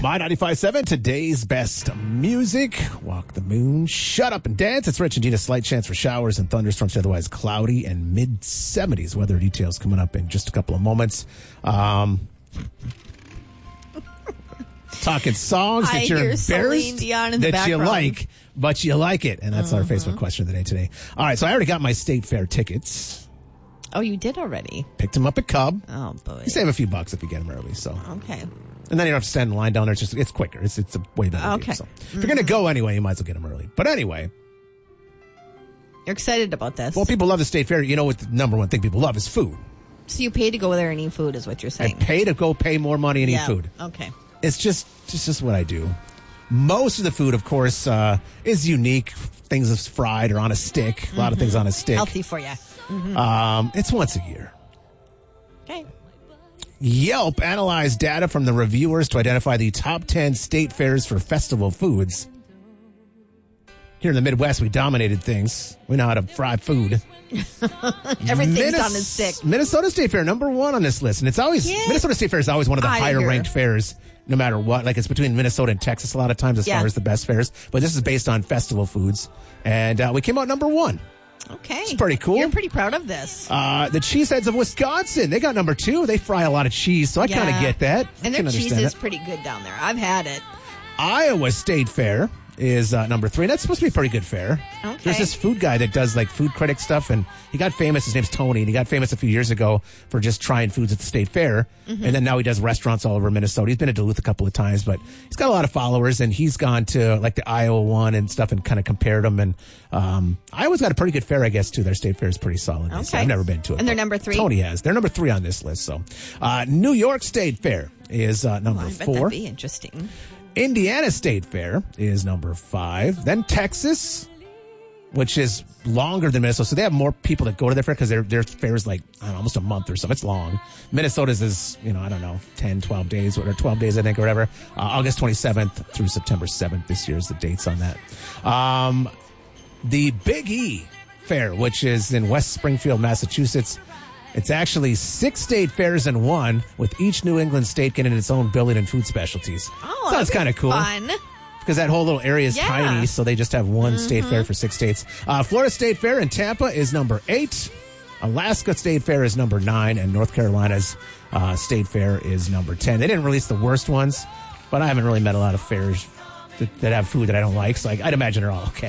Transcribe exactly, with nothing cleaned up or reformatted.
My ninety-five point seven, today's best music. Walk the moon, shut up and dance. It's Rich and Gina. Slight chance for showers and thunderstorms. Otherwise cloudy and mid seventies. Weather details coming up in just a couple of moments. Um, talking songs that I you're hear embarrassed Celine Dion in the that you background. like, but you like it. And that's Uh-huh. our Facebook question of the day today. All right, so I already got my State Fair tickets. Oh, you did already? Picked them up at Cub. Oh, boy. You save a few bucks if you get them early. So Okay. And then you don't have to stand in line down there. It's just it's quicker. It's it's a way better Okay. deal. So if you're going to go anyway, you might as well get them early. But anyway, You're excited about this. well, people love the State Fair. You know what the number one thing people love is food. So you pay to go there and eat food is what you're I saying. pay to go pay more money and yeah. eat food. Okay. It's just just just what I do. Most of the food, of course, uh, is unique. Things is fried or on a stick. A lot of things on a stick. Healthy for you. Mm-hmm. Um, it's once a year. Okay. Yelp analyzed data from the reviewers to identify the top ten state fairs for festival foods. Here in the Midwest, we dominated things. We know how to fry food. Everything's Minnes- on his stick. Minnesota State Fair, number one on this list. And it's always, Yeah. Minnesota State Fair is always one of the I higher hear. ranked fairs, no matter what. Like it's between Minnesota and Texas a lot of times as Yeah. far as the best fairs. But this is based on festival foods. And uh, we came out number one. Okay. It's pretty cool. You're pretty proud of this. Uh, the Cheeseheads of Wisconsin, they got number two. They fry a lot of cheese, so I Yeah. kind of get that. I And can their cheese understand is that. pretty good down there. I've had it. Iowa State Fair is uh, number three. That's supposed to be a pretty good fair. Okay. There's this food guy that does like food critic stuff, and he got famous. His name's Tony, and he got famous a few years ago for just trying foods at the state fair. Mm-hmm. And then now he does restaurants all over Minnesota. He's been to Duluth a couple of times, but he's got a lot of followers, and he's gone to like the Iowa one and stuff and kind of compared them. And um, Iowa's got a pretty good fair, I guess, too. Their state fair is pretty solid. So Okay. I've never been to it. And they're but number three? Tony has. They're number three on this list. So uh, New York State Fair is uh, number I bet four. that'd be interesting. Indiana State Fair is number five. Then Texas, which is longer than Minnesota. So they have more people that go to their fair because their, their fair is like, I don't know, almost a month or so. It's long. Minnesota's is, you know, I don't know, ten, twelve days or twelve days, I think, or whatever. Uh, August twenty-seventh through September seventh this year is the dates on that. Um, the Big E Fair, which is in West Springfield, Massachusetts. It's actually six state fairs in one, with each New England state getting its own billiard and food specialties. Oh, Sounds that'd be kind of cool. Fun. Because that whole little area is Yeah. tiny, so they just have one state fair for six states. Uh, Florida State Fair in Tampa is number eight. Alaska State Fair is number nine, and North Carolina's uh, State Fair is number ten. They didn't release the worst ones, but I haven't really met a lot of fairs that, that have food that I don't like, so I, I'd imagine they're all okay.